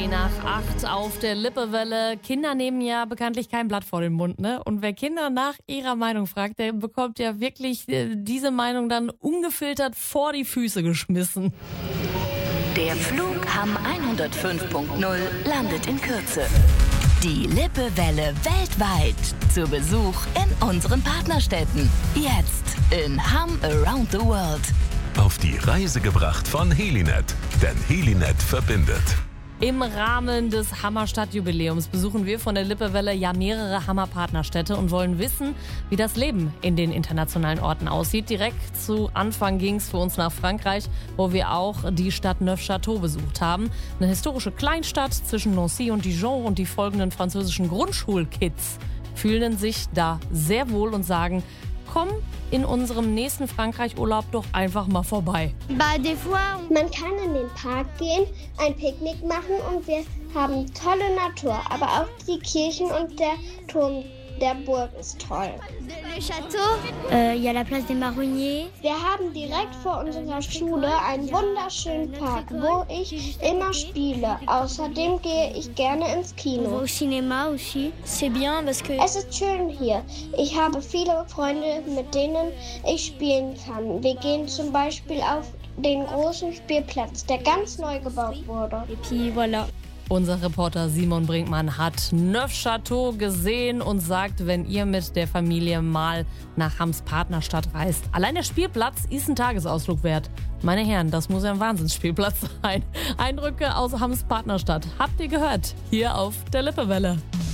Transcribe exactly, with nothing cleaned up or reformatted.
nach acht auf der Lippewelle. Kinder nehmen ja bekanntlich kein Blatt vor den Mund, ne? Und wer Kinder nach ihrer Meinung fragt, der bekommt ja wirklich äh, diese Meinung dann ungefiltert vor die Füße geschmissen. Der Flug Hamm hundertfünf Punkt null landet in Kürze. Die Lippewelle weltweit zu Besuch in unseren Partnerstädten. Jetzt in Hamm Around the World. Auf die Reise gebracht von Helinet, denn Helinet verbindet. Im Rahmen des Hammer-Stadtjubiläums besuchen wir von der Lippewelle ja mehrere Hammer-Partnerstädte und wollen wissen, wie das Leben in den internationalen Orten aussieht. Direkt zu Anfang ging es für uns nach Frankreich, wo wir auch die Stadt Neufchâteau besucht haben. Eine historische Kleinstadt zwischen Nancy und Dijon, und die folgenden französischen Grundschulkids fühlen sich da sehr wohl und sagen: Komm in unserem nächsten Frankreich-Urlaub doch einfach mal vorbei. Man kann in den Park gehen, ein Picknick machen und wir haben tolle Natur. Aber auch die Kirchen und der Turm der Burg ist toll. Euh, y a la place des Marronniers. Wir haben direkt vor unserer Schule einen wunderschönen Park, wo ich immer spiele. Außerdem gehe ich gerne ins Kino. Au cinéma aussi. C'est bien parce que Es ist schön hier. Ich habe viele Freunde, mit denen ich spielen kann. Wir gehen zum Beispiel auf den großen Spielplatz, der ganz neu gebaut wurde. et puis voilà. Unser Reporter Simon Brinkmann hat Neufchâteau gesehen und sagt, wenn ihr mit der Familie mal nach Hamms Partnerstadt reist, allein der Spielplatz ist ein Tagesausflug wert. Meine Herren, das muss ja ein Wahnsinnsspielplatz sein. Eindrücke aus Hamms Partnerstadt habt ihr gehört, hier auf der Lippewelle.